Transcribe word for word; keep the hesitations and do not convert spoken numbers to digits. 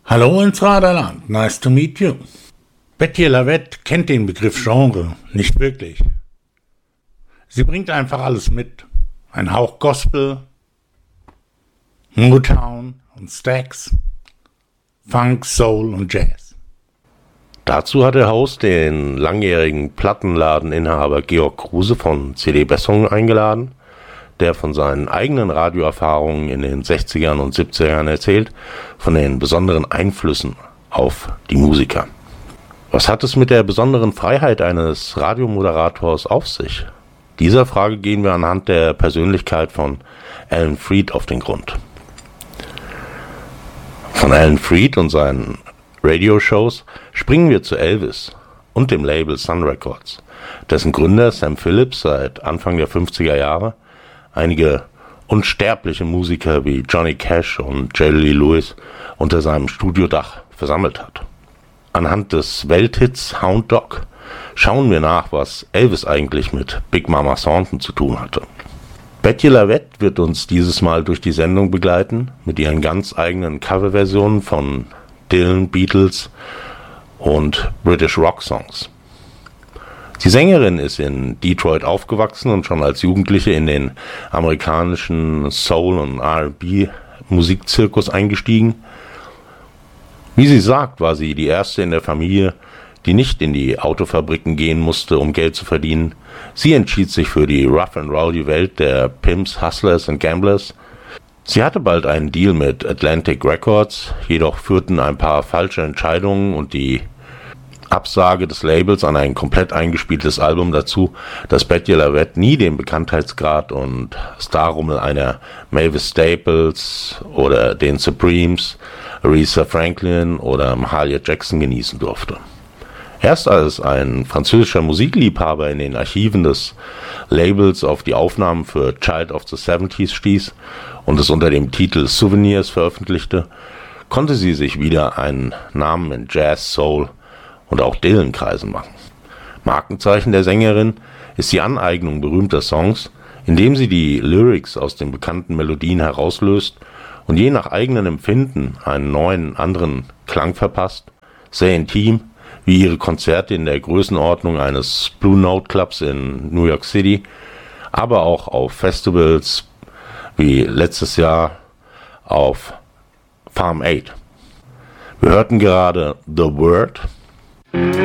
Hallo ins Raderland, nice to meet you. Betty LaVette kennt den Begriff Genre nicht wirklich. Sie bringt einfach alles mit. Ein Hauch Gospel, Motown und Stax, Funk, Soul und Jazz. Dazu hat der Host den langjährigen Plattenladeninhaber Georg Kruse von C D Besserung eingeladen, der von seinen eigenen Radioerfahrungen in den sechzigern und siebzigern erzählt, von den besonderen Einflüssen auf die Musiker. Was hat es mit der besonderen Freiheit eines Radiomoderators auf sich? Dieser Frage gehen wir anhand der Persönlichkeit von Alan Freed auf den Grund. Von Alan Freed und seinen Radioshows springen wir zu Elvis und dem Label Sun Records, dessen Gründer Sam Phillips seit Anfang der fünfziger Jahre einige unsterbliche Musiker wie Johnny Cash und Jerry Lee Lewis unter seinem Studiodach versammelt hat. Anhand des Welthits Hound Dog schauen wir nach, was Elvis eigentlich mit Big Mama Thornton zu tun hatte. Betty LaVette wird uns dieses Mal durch die Sendung begleiten mit ihren ganz eigenen Coverversionen von Dylan, Beatles und British Rock Songs. Die Sängerin ist in Detroit aufgewachsen und schon als Jugendliche in den amerikanischen Soul- und R and B-Musikzirkus eingestiegen. Wie sie sagt, war sie die erste in der Familie, die nicht in die Autofabriken gehen musste, um Geld zu verdienen. Sie entschied sich für die Rough-and-Rowdy-Welt der Pimps, Hustlers und Gamblers. Sie hatte bald einen Deal mit Atlantic Records, jedoch führten ein paar falsche Entscheidungen und die Absage des Labels an ein komplett eingespieltes Album dazu, dass Betty LaVette nie den Bekanntheitsgrad und Starrummel einer Mavis Staples oder den Supremes, Aretha Franklin oder Mahalia Jackson genießen durfte. Erst als ein französischer Musikliebhaber in den Archiven des Labels auf die Aufnahmen für Child of the seventies stieß und es unter dem Titel Souvenirs veröffentlichte, konnte sie sich wieder einen Namen in Jazz, Soul und auch Dylan-Kreisen machen. Markenzeichen der Sängerin ist die Aneignung berühmter Songs, indem sie die Lyrics aus den bekannten Melodien herauslöst und je nach eigenem Empfinden einen neuen, anderen Klang verpasst, sehr intim, wie ihre Konzerte in der Größenordnung eines Blue Note Clubs in New York City, aber auch auf Festivals wie letztes Jahr auf Farm aid. Wir hörten gerade The Word